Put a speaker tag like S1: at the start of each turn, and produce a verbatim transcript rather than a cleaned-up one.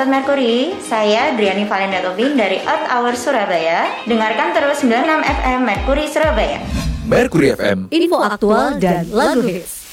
S1: Sobat Merkuri, saya Driani Valenda Tobing dari Earth Hour Surabaya. Dengarkan terus sembilan puluh enam F M Merkuri Surabaya.
S2: Merkuri F M,
S3: info aktual dan lagu hits.